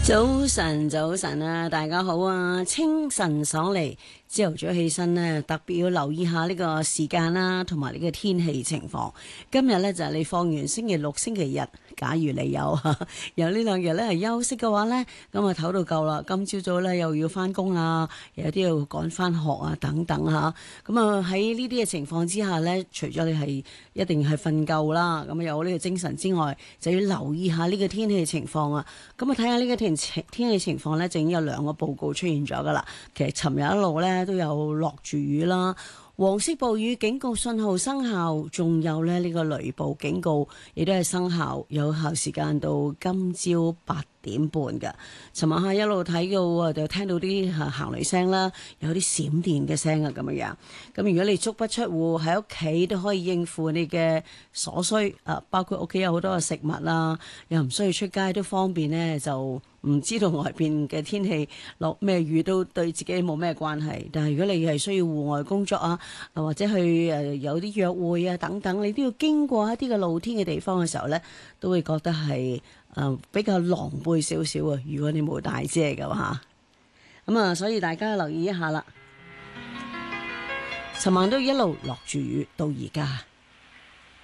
早晨，早晨啊，大家好啊！清晨爽利，朝頭早起身呢，特別要留意下呢個時間啦，同埋呢個天氣情況。今日呢，就係你放完星期六、星期日，假如你有有呢兩日呢係休息嘅話呢，咁啊唞到夠啦。今朝早呢，又要翻工啊，有啲要趕翻學啊，等等吓。咁啊喺呢啲嘅情況之下呢，除咗你係一定係瞓夠啦，咁有呢個精神之外，就要留意下呢個天氣情況啊。咁啊睇下呢個天氣情況呢，就已經有兩個報告出現咗噶啦。其實尋日一路呢都有落住雨啦，黃色暴雨警告信號生效，仲有呢個雷暴警告亦都係生效，有效時間到今朝8點半嘅。尋晚下一路睇到就聽到啲行雷聲啦，有啲閃電嘅聲啊咁樣。咁如果你足不出戶喺屋企都可以應付你嘅所需，包括屋企有好多嘅食物啦，又唔需要出街都方便呢，就唔知道外邊嘅天氣落咩雨都對自己冇咩關係。但係如果你係需要戶外工作啊，或者去有啲約會啊等等，你都要經過一啲嘅露天嘅地方嘅時候呢，都會覺得係比較狼狽少少啊。如果你冇帶遮嘅話，咁啊，所以大家留意一下啦。尋晚都一路落住雨到而家。